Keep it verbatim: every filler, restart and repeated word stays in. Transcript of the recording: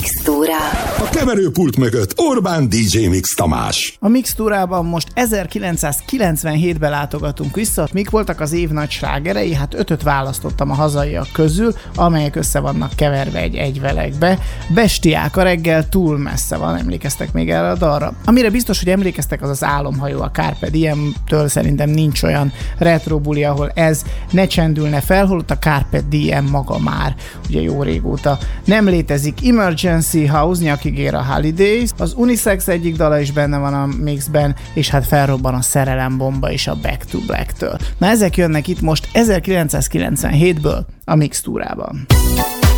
Mixtúra. A keverőpult mögött Orbán dé dzsé Mix Tamás. A Mixtúrában most ezerkilencszázkilencvenhétbe látogatunk vissza. Mik voltak az év nagy slágerei? Hát ötöt választottam a hazaiak közül, amelyek össze vannak keverve egy egyvelegbe. Bestiák, a reggel túl messze van, emlékeztek még erre a dalra? Amire biztos, hogy emlékeztek, az az Álomhajó, a Carpe Diem-től szerintem nincs olyan retro buli, ahol ez ne csendülne fel, holott a Carpe Diem maga már ugye jó régóta nem létezik. Emergency House, Nyakigér a Holidays, az Unisex egyik dala is benne van a mixben, és hát felrobban a szerelembomba is a Back to Black-től. Na ezek jönnek itt most ezerkilencszázkilencvenhétből a Mixtúrában.